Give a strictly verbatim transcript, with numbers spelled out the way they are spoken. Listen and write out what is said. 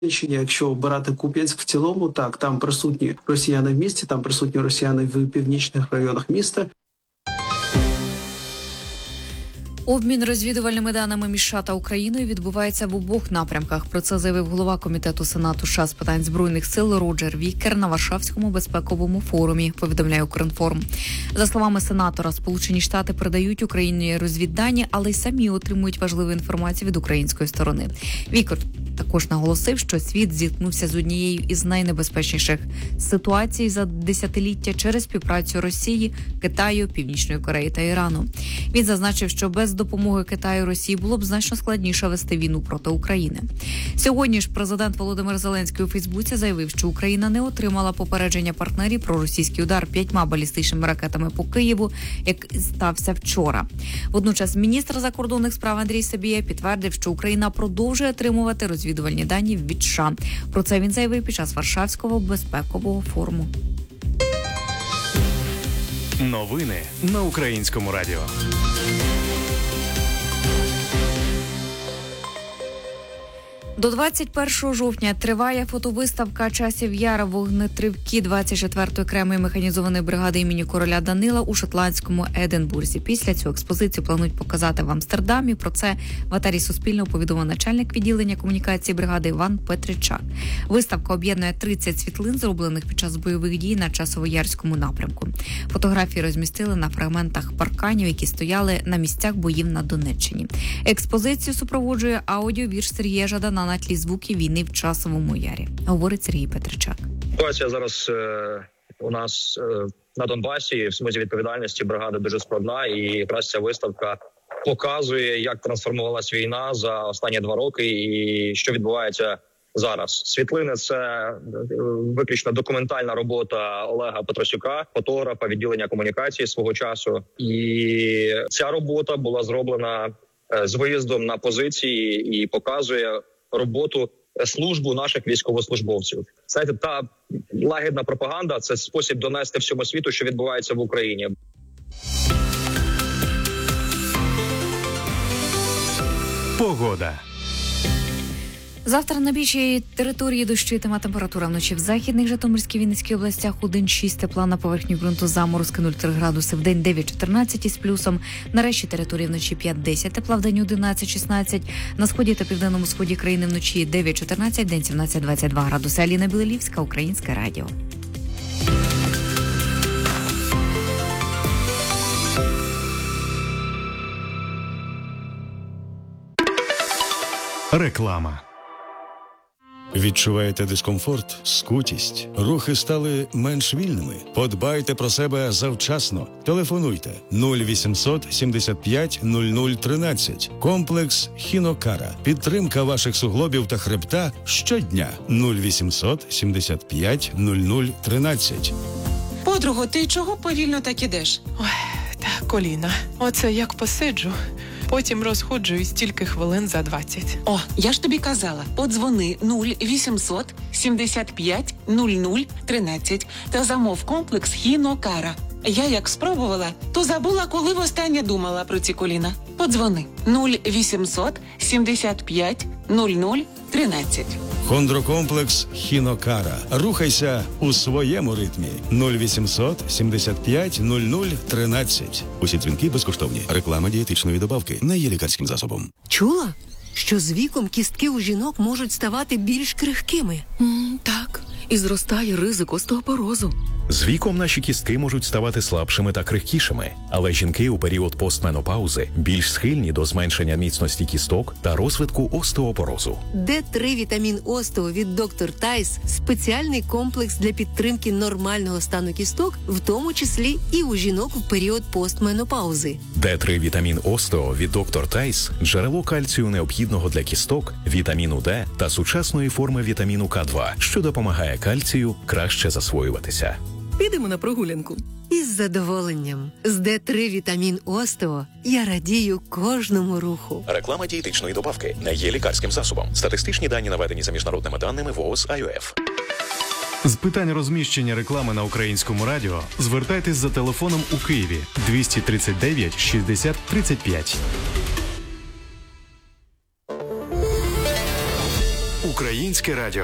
Якщо обирати Куп'янськ в цілому, так, там присутні росіяни в місті, там присутні росіяни в північних районах міста. Обмін розвідувальними даними між США та Україною відбувається в обох напрямках. Про це заявив голова Комітету Сенату США з питань Збройних сил Роджер Вікер на Варшавському безпековому форумі, повідомляє Укрінформ. За словами сенатора, Сполучені Штати передають Україні розвіддані, але й самі отримують важливу інформацію від української сторони. Вікер також наголосив, що світ зіткнувся з однією із найнебезпечніших ситуацій за десятиліття через співпрацю Росії, Китаю, Північної Кореї та Ірану. Він зазначив, що без допомоги Китаю Росії було б значно складніше вести війну проти України. Сьогодні ж президент Володимир Зеленський у Фейсбуці заявив, що Україна не отримала попередження партнерів про російський удар п'ятьма балістичними ракетами по Києву, як стався вчора. Водночас міністр закордонних справ Андрій Сабія підтвердив, що Україна продовжує отримувати розвідувальні дані від США. Про це він заявив під час Варшавського безпекового форуму. Новини на Українському радіо. До двадцять першого жовтня триває фотовиставка «Часів Яра. Вогнетривки двадцять четвертої окремої механізованої бригади імені короля Данила» у шотландському Единбурзі. Після цього експозицію планують показати в Амстердамі. Про це в етері Суспільного повідомив начальник відділення комунікації бригади Іван Петричак. Виставка об'єднує тридцять світлин, зроблених під час бойових дій на Часово-Ярському напрямку. Фотографії розмістили на фрагментах парканів, які стояли на місцях боїв на Донеччині. Експозицію супроводжує аудіовірш Сергія Жадана на тлі звуків війни в Часовому Ярі, говорить Сергій Петричак. Ситуація зараз е, у нас е, на Донбасі в смузі відповідальності бригади дуже складна, і якраз ця виставка показує, як трансформувалась війна за останні два роки і що відбувається зараз. Світлини – це виключно документальна робота Олега Петросюка, фотографа відділення комунікації свого часу. І ця робота була зроблена з виїздом на позиції і показує роботу, службу наших військовослужбовців. Знаєте, та лагідна пропаганда – це спосіб донести всьому світу, що відбувається в Україні. Погода. Завтра на більшій території дощитиме, температура вночі в західних Житомирській, Вінницькій областях один-шість, тепла на поверхні ґрунту заморозки нуль-три градуси, в день дев'ять-чотирнадцять із плюсом, на решті території вночі п'ять-десять, тепла в день одинадцять-шістнадцять, на сході та південному сході країни вночі дев'ять-чотирнадцять, день сімнадцять-двадцять два градуси. Аліна Білилівська, Українське радіо. Реклама. Відчуваєте дискомфорт, скутість? Рухи стали менш вільними? Подбайте про себе завчасно. Телефонуйте нуль вісімсот сімдесят п'ять нуль нуль тринадцять. Комплекс Хінокара. Підтримка ваших суглобів та хребта щодня. нуль вісімсот сімдесят п'ять нуль нуль тринадцять. Подруго, ти чого повільно так ідеш? Ой, та коліна. Оце як посиджу. Потім розходжуюсь тільки хвилин за двадцять. О, я ж тобі казала, подзвони нуль вісімсот сімдесят п'ять нуль нуль тринадцять та замов комплекс Хінокара. Я як спробувала, то забула, коли востаннє думала про ці коліна. Подзвони нуль вісімсот сімдесят п'ять нуль нуль тринадцять. Хондрокомплекс Хінокара. Рухайся у своєму ритмі. нуль вісімсот сімдесят п'ять нуль нуль тринадцять. Усі дзвінки безкоштовні. Реклама дієтичної добавки не є лікарським засобом. Чула, що з віком кістки у жінок можуть ставати більш крихкими? М, так, і зростає ризик остеопорозу. З віком наші кістки можуть ставати слабшими та крихкішими, але жінки у період постменопаузи більш схильні до зменшення міцності кісток та розвитку остеопорозу. Д три вітамін Остео від доктор Тайс – спеціальний комплекс для підтримки нормального стану кісток, в тому числі і у жінок в період постменопаузи. Д три вітамін Остео від доктор Тайс – джерело кальцію необхідного для кісток, вітаміну Д та сучасної форми вітаміну К два, що допомагає кальцію краще засвоюватися. Підемо на прогулянку. Із задоволенням. З Д три вітамін Остео я радію кожному руху. Реклама дієтичної добавки не є лікарським засобом. Статистичні дані наведені за міжнародними даними ВООЗ ай о еф. З питань розміщення реклами на Українському радіо звертайтесь за телефоном у Києві двісті тридцять дев'ять шістдесят тридцять п'ять. Українське радіо.